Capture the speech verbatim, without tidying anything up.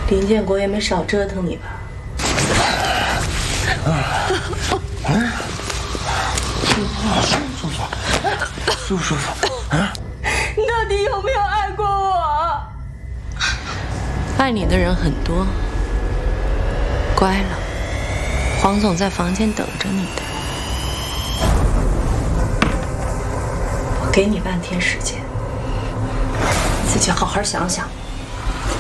林建国也没少折腾你吧？ 舒不舒服？舒不舒服？啊？ 你到底有没有爱过我？爱你的人很多，乖了，黄总在房间等着你的。我给你半天时间，自己好好想想。